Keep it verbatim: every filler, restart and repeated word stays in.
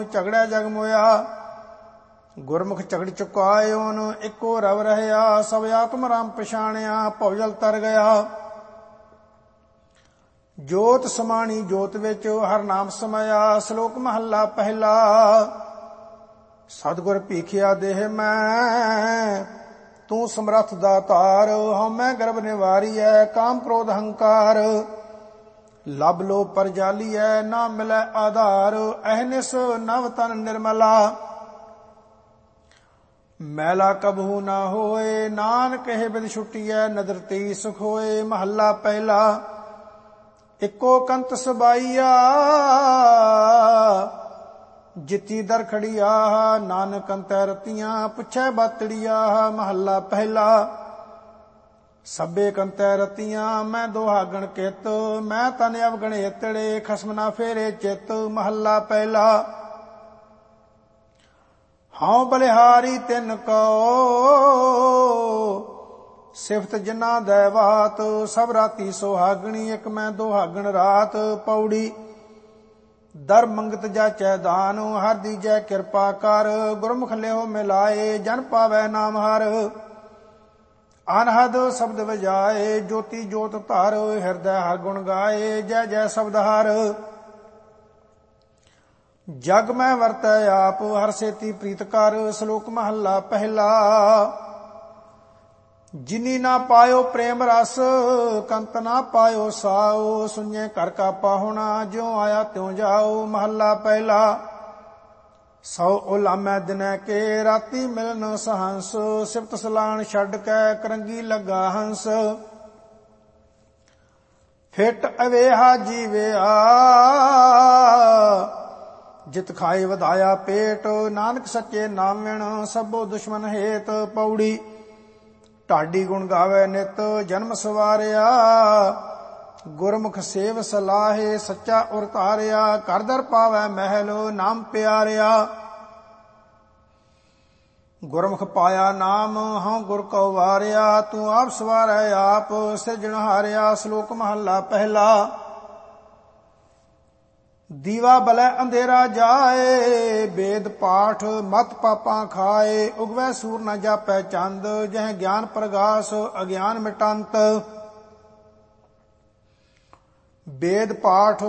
ਝਗੜਿਆ ਜਗ ਮੋਇਆ। ਗੁਰਮੁਖ ਝਗੜ ਚੁਕਾਏ ਓਨ ਇੱਕੋ ਰਵ ਰਹਿਆ। ਸਭ ਆਤਮ ਰਾਮ ਪਛਾਣਿਆ ਭਉ ਤਰ ਗਿਆ। ਜੋਤ ਸਮਾਣੀ ਜੋਤ ਵਿੱਚ ਹਰ ਨਾਮ ਸਮਾਇਆ। ਸ਼ਲੋਕ ਮਹੱਲਾ ਪਹਿਲਾ। ਸਤਿਗੁਰ ਭੀਖਿਆ ਦੇਹ ਮੈਂ ਤੂੰ ਸਮਰੱਥ ਦਾਤਾਰ। ਹਉਮੈ ਗਰਭ ਨਿਵਾਰੀਐ ਕਾਮ ਕ੍ਰੋਧ ਹੰਕਾਰ। ਲਬ ਲੋ ਪਰ ਜਾਲੀਐ ਨਾ ਮਿਲੈ ਆਧਾਰ। ਅਹਨਿਸ ਨਵ ਤਨ ਨਿਰਮਲਾ ਮੈਲਾ ਕਬਹੂ ਨਾ ਹੋਏ। ਨਾਨਕ ਇਹ ਬਿਦ ਛੁਟੀਐ ਨਦਰ ਤੇ ਸੁਖ ਹੋਏ। ਮਹੱਲਾ ਪਹਿਲਾ। ਇੱਕੋ ਕੰਤ ਸਬਾਈਆ ਜਿੱਤੀ ਦਰ ਖੜੀਆ। ਨਾਨਕ ਅੰਤੈ ਰਤੀਆਂ ਪੁੱਛੈ ਬਾਤੜੀਆ। ਮਹੱਲਾ ਪਹਿਲਾ। ਸਭੇ ਕੰਤੈ ਰਤੀਆਂ ਮੈਂ ਦੁਹਾਗਣ ਕਿਤ। ਮੈਂ ਤਨ ਅਵਗਣ ਏਤੜੇ ਖਸਮ ਨਾ ਫੇਰੇ ਚਿਤ। ਮਹੱਲਾ ਪਹਿਲਾ। ਹਉ ਬਲਿਹਾਰੀ ਤਿਨ ਕੋ ਸਿਫਤ ਜਿਨਾ ਦੈਵਾਤ। ਸਭ ਰਾਤੀ ਸੁਹਾਗਣੀ ਇੱਕ ਮੈਂ ਦੁਹਾਗਣ ਰਾਤ। ਪੌੜੀ। ਦਰ ਮੰਗਤ ਜਾਚੈ ਦਾਨ ਹਰ ਦੀਜੈ ਕਿਰਪਾ ਕਰ। ਗੁਰਮੁਖ ਲਿਓ ਮਿਲਾਏ ਜਨ ਪਾਵੈ ਨਾਮ ਹਰ। ਅਨਹਦ ਸ਼ਬਦ ਵਜਾਏ ਜੋਤੀ ਜੋਤ ਧਰ। ਹਿਰਦੈ ਹਰ ਗੁਣ ਗਾਏ ਜੈ ਜੈ ਸ਼ਬਦ ਹਰ। ਜਗ ਮੈਂ ਵਰਤੈ ਆਪ ਹਰ ਸੇਤੀ ਪ੍ਰੀਤ ਕਰ। ਸ਼ਲੋਕ ਮਹੱਲਾ ਪਹਿਲਾ। ਜਿਨੀ ਨਾ ਪਾਇਓ ਪ੍ਰੇਮ ਰਸ ਕੰਤ ਨਾ ਪਾਇਓ ਸਾਓ। ਸੁਣਿਐ ਘਰ ਕਾ ਪਾਹੁਣਾ ਜਿਉ ਆਇਆ ਤਿਉ ਜਾਓ। ਮਹੱਲਾ ਪਹਿਲਾ। ਸੌ ਉਲਾਮੈ ਦਿਨੈ ਕੇ ਰਾਤੀ ਮਿਲਨ ਸਹੰਸ। ਸਿਫਤ ਸਲਾਣ ਛੱਡ ਕੇ ਕਰੰਗੀ ਲੱਗਾ ਹੰਸ। ਫਿਟ ਅਵੇਹਾ ਜੀਵਿਆ ਜਿਤ ਖਾਏ ਵਧਾਇਆ ਪੇਟ। ਨਾਨਕ ਸੱਚੇ ਨਾਮਿਣ ਸਭੋ ਦੁਸ਼ਮਨ ਹੇਤ। ਪੌੜੀ। ਢਾਡੀ ਗੁਣ ਗਾਵੇ ਨਿਤ ਜਨਮ ਸਵਾਰਿਆ। ਗੁਰਮੁਖ ਸੇਵ ਸਲਾਹੇ ਸੱਚਾ ਉਰ ਧਾਰਿਆ। ਘਰ ਦਰ ਪਾਵੈ ਮਹਿਲ ਨਾਮ ਪਿਆਰਿਆ। ਗੁਰਮੁਖ ਪਾਇਆ ਨਾਮ ਹਉ ਗੁਰ ਕਉ ਵਾਰਿਆ। ਤੂੰ ਆਪ ਸਵਾਰੈ ਆਪ ਸਿਰਜਣਹਾਰਿਆ। ਸ਼ਲੋਕ ਮਹੱਲਾ ਪਹਿਲਾ। ਦੀਵਾ ਬਲੈ ਅੰਧੇਰਾ ਜਾਏ ਵੇਦ ਪਾਠ ਮਤ ਪਾਪਾਂ ਖਾਏ। ਉਗਵੈ ਸੂਰ ਨ ਜਾਪੈ ਚੰਦ ਜਹ ਗਿਆਨ ਪ੍ਰਗਾਸ ਅਗਿਆਨ ਮਿਟੰਤ। ਵੇਦ ਪਾਠ